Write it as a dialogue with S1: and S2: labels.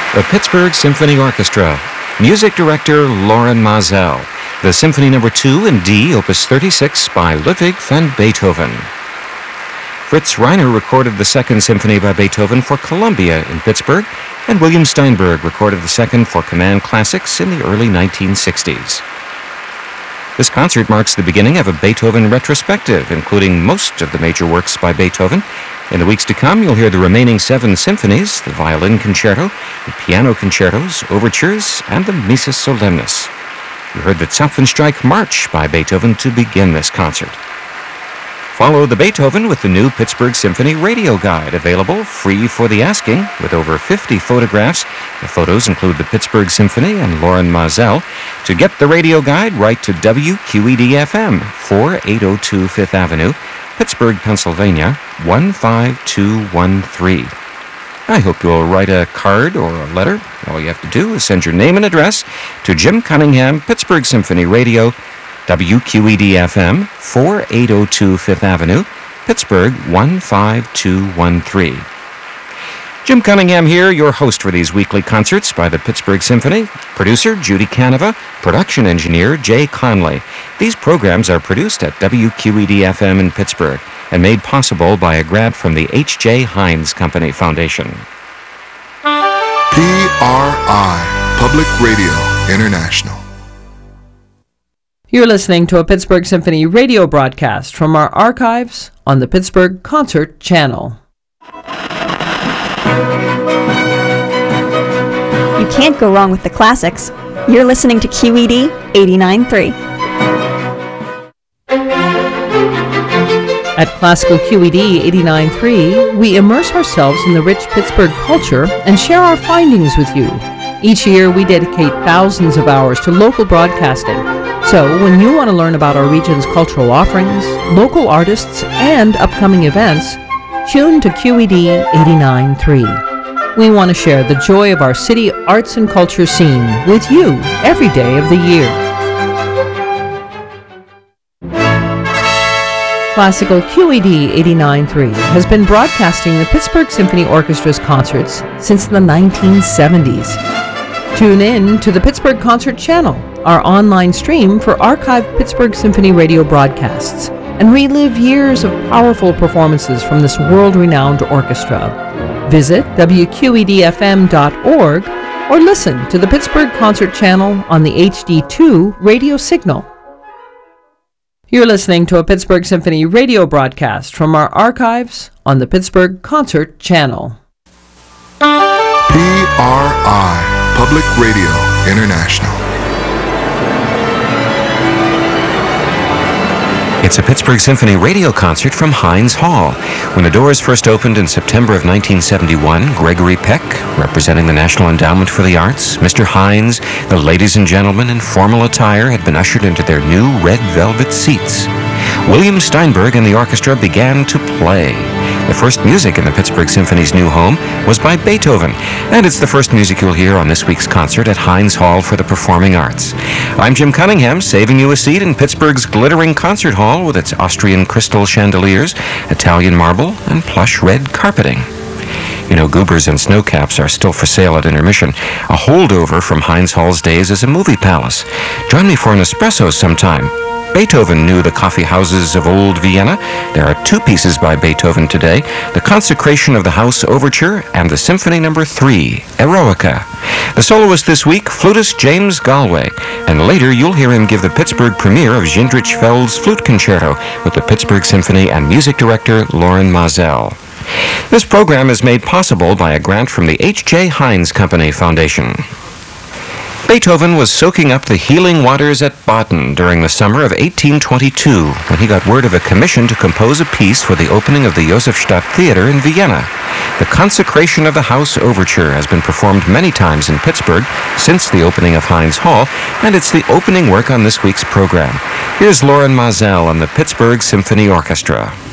S1: The Pittsburgh Symphony Orchestra. Music director Loren Maazel. The Symphony No. 2 in D, Opus 36 by Ludwig van Beethoven. Fritz Reiner recorded the Second Symphony by Beethoven for Columbia in Pittsburgh, and William Steinberg recorded the Second for Command Classics in the early 1960s. This concert marks the beginning of a Beethoven retrospective, including most of the major works by Beethoven. In the weeks to come, you'll hear the remaining 7 symphonies, the violin concerto, the piano concertos, overtures, and the Missa Solemnis. You heard the Zapfenstreich March by Beethoven to begin this concert. Follow the Beethoven with the new Pittsburgh Symphony Radio Guide, available free for the asking, with over 50 photographs. The photos include the Pittsburgh Symphony and Loren Maazel. To get the radio guide, write to WQED-FM, 4802 Fifth Avenue, Pittsburgh, Pennsylvania, 15213. I hope you'll write a card or a letter. All you have to do is send your name and address to Jim Cunningham, Pittsburgh Symphony Radio, WQED-FM, 4802 Fifth Avenue, Pittsburgh, 15213. Jim Cunningham here, your host for these weekly concerts by the Pittsburgh Symphony. Producer, Judy Canova. Production engineer, Jay Conley. These programs are produced at WQED-FM in Pittsburgh and made possible by a grant from the H.J. Heinz Company Foundation.
S2: PRI, Public Radio International.
S3: You're listening to a Pittsburgh Symphony radio broadcast from our archives on the Pittsburgh Concert Channel.
S4: You can't go wrong with the classics. You're listening to QED 89.3.
S3: At Classical QED 89.3, we immerse ourselves in the rich Pittsburgh culture and share our findings with you. Each year, we dedicate thousands of hours to local broadcasting. So, when you want to learn about our region's cultural offerings, local artists, and upcoming events, tune to QED 89.3. We want to share the joy of our city arts and culture scene with you every day of the year. Classical QED 89.3 has been broadcasting the Pittsburgh Symphony Orchestra's concerts since the 1970s. Tune in to the Pittsburgh Concert Channel, our online stream for archived Pittsburgh Symphony radio broadcasts, and relive years of powerful performances from this world-renowned orchestra. Visit WQEDFM.org or listen to the Pittsburgh Concert Channel on the HD2 radio signal. You're listening to a Pittsburgh Symphony radio broadcast from our archives on the Pittsburgh Concert Channel.
S2: PRI, Public Radio International.
S1: It's a Pittsburgh Symphony radio concert from Heinz Hall. When the doors first opened in September of 1971, Gregory Peck, representing the National Endowment for the Arts, Mr. Heinz, the ladies and gentlemen in formal attire had been ushered into their new red velvet seats. William Steinberg and the orchestra began to play. The first music in the Pittsburgh Symphony's new home was by Beethoven, and it's the first music you'll hear on this week's concert at Heinz Hall for the Performing Arts. I'm Jim Cunningham, saving you a seat in Pittsburgh's glittering concert hall with its Austrian crystal chandeliers, Italian marble, and plush red carpeting. You know, goobers and snowcaps are still for sale at intermission, a holdover from Heinz Hall's days as a movie palace. Join me for an espresso sometime. Beethoven knew the coffee houses of old Vienna. There are 2 pieces by Beethoven today, the Consecration of the House Overture and the Symphony No. 3, Eroica. The soloist this week, flutist James Galway, and later you'll hear him give the Pittsburgh premiere of Jindřich Feld's Flute Concerto with the Pittsburgh Symphony and music director Loren Maazel. This program is made possible by a grant from the H.J. Heinz Company Foundation. Beethoven was soaking up the healing waters at Baden during the summer of 1822 when he got word of a commission to compose a piece for the opening of the Josefstadt Theater in Vienna. The Consecration of the House Overture has been performed many times in Pittsburgh since the opening of Heinz Hall, and it's the opening work on this week's program. Here's Loren Maazel and the Pittsburgh Symphony Orchestra.